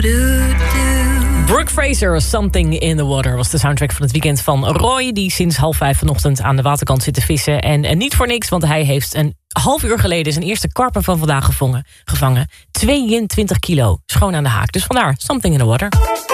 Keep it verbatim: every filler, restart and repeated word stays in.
Brooke Fraser, Something in the Water, was de soundtrack van het weekend van Roy, die sinds half vijf vanochtend aan de waterkant zit te vissen. En, en niet voor niks, want hij heeft een half uur geleden zijn eerste karper van vandaag gevangen. gevangen. tweeëntwintig kilo, schoon aan de haak. Dus vandaar, Something in the Water.